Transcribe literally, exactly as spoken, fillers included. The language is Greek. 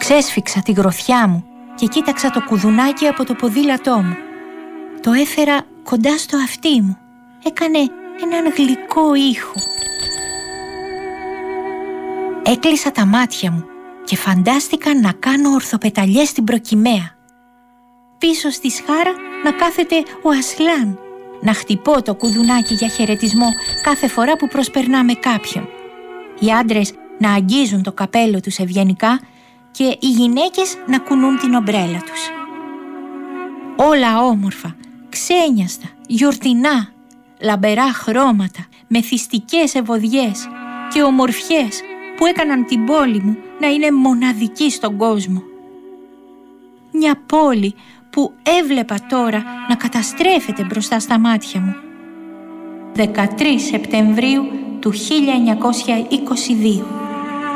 Ξέσφιξα τη γροθιά μου και κοίταξα το κουδουνάκι από το ποδήλατό μου. Το έφερα κοντά στο αυτί μου. Έκανε έναν γλυκό ήχο. Έκλεισα τα μάτια μου και φαντάστηκα να κάνω ορθοπεταλιές στην προκυμαία. Πίσω στη σχάρα να κάθεται ο Ασλάν, να χτυπώ το κουδουνάκι για χαιρετισμό κάθε φορά που προσπερνάμε κάποιον. Οι άντρες να αγγίζουν το καπέλο τους ευγενικά και οι γυναίκες να κουνούν την ομπρέλα τους. Όλα όμορφα, ξένιαστα, γιορτινά, λαμπερά χρώματα, μεθυστικές ευωδιές και ομορφιές που έκαναν την πόλη μου να είναι μοναδική στον κόσμο. Μια πόλη που έβλεπα τώρα να καταστρέφεται μπροστά στα μάτια μου. δεκατρείς Σεπτεμβρίου του χίλια εννιακόσια είκοσι δύο.